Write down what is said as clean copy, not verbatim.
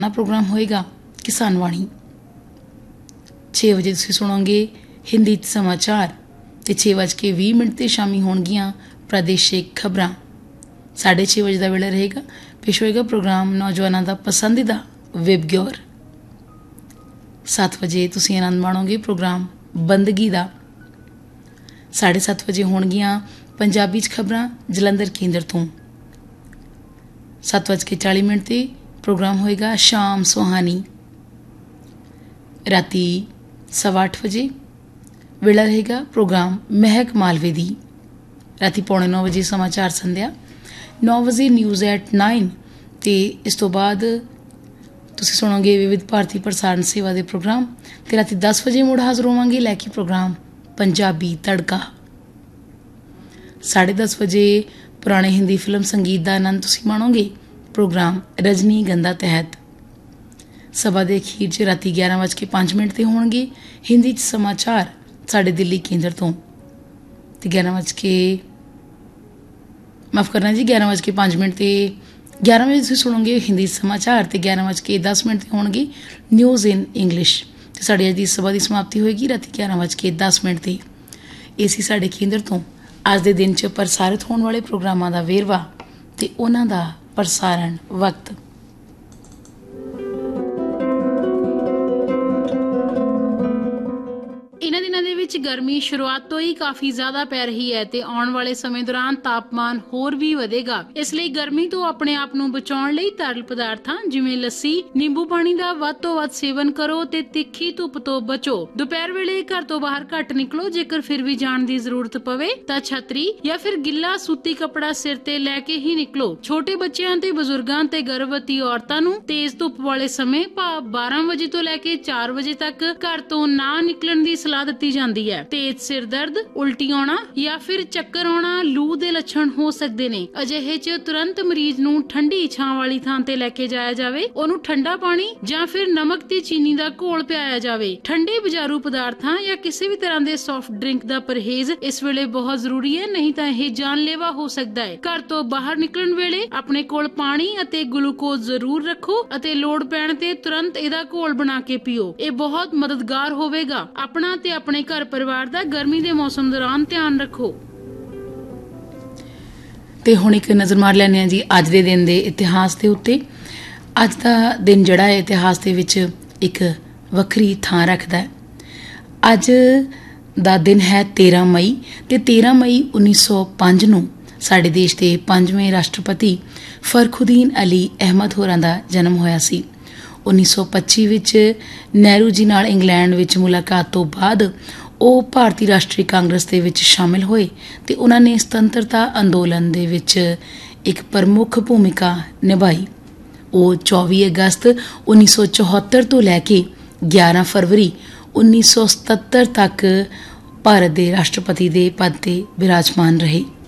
Programme होएगा किसान वाणी। 6 वजे तुसीं सुणोगे हिंदी समाचार ते 6:20 ते शामी होणगियां प्रादेशिक खबरां। 6:30 वजे का वेला रहेगा, पेश होएगा प्रोग्राम नौजवानों का पसंदीदा वेब ग्योर। 7 वजे तुसीं आनंद माणोगे प्रोग्राम बंदगी का। 7:30 वजे होणगियां पंजाबी खबरां जलंधर केंद्र तो। 7:40 ते प्रोग्राम होएगा शाम सुहानी। राती 8:15 बजे वेला रहेगा प्रोग्राम महक मालवे दी। राती 9:15 बजे समाचार संध्या। 9 बजे न्यूज़ एट 9 ते इस तो बाद तुसीं सुनोगे विविध भारती प्रसारण सेवा के प्रोग्राम। ते राती 10 बजे मुड़ हाज़र होवांगे लैके प्रोग्राम पंजाबी तड़का। 10:30 बजे पुराने हिंदी फिल्म संगीत का आनंद तुसीं माणोगे प्रोग्राम रजनीगंधा तहत। सभा के अखीर च राती 11:05 ते होणगे हिंदी समाचार साढ़े दिल्ली केंद्र तो। 11:05 ते 11 बजे तुसीं सुनोगे हिंदी समाचार ते 11:10 ते होणगे न्यूज़ इन इंग्लिश। ते साड़ी अज दी सभा की समाप्ति होएगी राती 11:10 ते। इसी साढ़े केंद्र तो अज दे दिन च प्रसारित होने वाले प्रोग्रामां दा वेरवा ते उन्हां दा प्रसारण वक्त। इन्हां दिनां दे विच गर्मी शुरुआत तो ही काफी ज्यादा पै रही है ते आउण वाले समय दौरान तापमान होर भी वधेगा। इसलिए गर्मी तो अपने आप नूं बचाउण लई तरल पदार्थां जिवें लस्सी, नींबू पानी दा वध तो वध सेवन करो ते तिखी धुप तो बचो। दोपहर वेले घर तो बाहर घट निकलो। जेकर फिर भी जाण दी जरूरत पवे तां छतरी या फिर गिल्ला सूती कपड़ा सिर ते लैके ही निकलो। छोटे बच्चिआं ते बजुर्गां ते गर्भवती औरतां नूं तेज धुप वाले समय भाव 12 वजे तो लैके 4 वजे तक घर तो ना निकलण दी सलाह ਦਿੱਤੀ ਜਾਂਦੀ ਹੈ। तेज सिर दर्द, उल्टी आना या फिर चक्कर आना लू ਦੇ ਲੱਛਣ ਹੋ ਸਕਦੇ ਨੇ। ਅਜਿਹੇ 'ਚ ਤੁਰੰਤ ਮਰੀਜ਼ ਨੂੰ ਠੰਡੀ ਛਾਂ ਵਾਲੀ ਥਾਂ ਤੇ ਲੈ ਕੇ ਜਾਇਆ ਜਾਵੇ। ਉਹਨੂੰ ਠੰਡਾ ਪਾਣੀ ਜਾਂ ਫਿਰ ਨਮਕ ਤੇ ਚੀਨੀ ਦਾ ਘੋਲ ਪਿਆਇਆ ਜਾਵੇ। ਠੰਡੇ ਬਜ਼ਾਰੂ ਪਦਾਰਥਾਂ ਜਾਂ ਕਿਸੇ ਵੀ ਤਰ੍ਹਾਂ ਦੇ ਸੌਫਟ ਡਰਿੰਕ ਦਾ ਪਰਹੇਜ਼ ਇਸ ਵੇਲੇ ਬਹੁਤ ਜ਼ਰੂਰੀ ਹੈ, ਨਹੀਂ ਤਾਂ ਇਹ ਜਾਨਲੇਵਾ ਹੋ ਸਕਦਾ ਹੈ। ਘਰ ਤੋਂ ਬਾਹਰ ਨਿਕਲਣ ਵੇਲੇ ਆਪਣੇ ਕੋਲ ਪਾਣੀ ਅਤੇ ਗਲੂਕੋਜ਼ ਜ਼ਰੂਰ ਰੱਖੋ ਅਤੇ ਲੋੜ ਪੈਣ ਤੇ ਤੁਰੰਤ ਇਹਦਾ ਘੋਲ ਬਣਾ ਕੇ ਪੀਓ। ਇਹ ਬਹੁਤ ਮਦਦਗਾਰ ਹੋਵੇਗਾ। ਆਪਣਾ ਤੇ ਆਪਣੇ ਘਰ ਪਰਿਵਾਰ ਦਾ ਗਰਮੀ ਦੇ ਮੌਸਮ ਦੌਰਾਨ ਧਿਆਨ ਰੱਖੋ। ਤੇ ਹੁਣ ਇੱਕ ਨਜ਼ਰ ਮਾਰ ਲੈਂਦੇ ਹਾਂ ਜੀ ਅੱਜ ਦੇ ਦਿਨ ਦੇ ਇਤਿਹਾਸ ਦੇ ਉੱਤੇ। ਅੱਜ ਦਾ ਦਿਨ ਜਿਹੜਾ ਹੈ ਇਤਿਹਾਸ ਦੇ ਵਿੱਚ ਇੱਕ ਵੱਖਰੀ ਥਾਂ ਰੱਖਦਾ ਹੈ। ਅੱਜ ਦਾ ਦਿਨ ਹੈ 13 ਮਈ ਤੇ 13 ਮਈ 1905 ਨੂੰ ਸਾਡੇ ਦੇਸ਼ ਦੇ 5ਵੇਂ ਰਾਸ਼ਟਰਪਤੀ ਫਰਖੁਦੀਨ ਅਲੀ ਅਹਿਮਦ ਹੋਰਾਂ ਦਾ ਜਨਮ ਹੋਇਆ ਸੀ। 1925 ਵਿੱਚ ਨਹਿਰੂ ਜੀ ਨਾਲ ਇੰਗਲੈਂਡ ਵਿੱਚ ਮੁਲਾਕਾਤ ਤੋਂ ਬਾਅਦ ਉਹ ਭਾਰਤੀ ਰਾਸ਼ਟਰੀ ਕਾਂਗਰਸ ਦੇ ਵਿੱਚ ਸ਼ਾਮਿਲ ਹੋਏ ਤੇ ਉਹਨਾਂ ਨੇ ਸੁਤੰਤਰਤਾ ਅੰਦੋਲਨ ਦੇ ਵਿੱਚ ਇੱਕ ਪ੍ਰਮੁੱਖ ਭੂਮਿਕਾ ਨਿਭਾਈ। ਉਹ 24 ਅਗਸਤ 1974 ਤੋਂ ਲੈ ਕੇ 11 ਫਰਵਰੀ 1977 ਤੱਕ ਭਾਰਤ ਦੇ ਰਾਸ਼ਟਰਪਤੀ ਦੇ ਪਦ ਤੇ ਬਿਰਾਜਮਾਨ ਰਹੇ।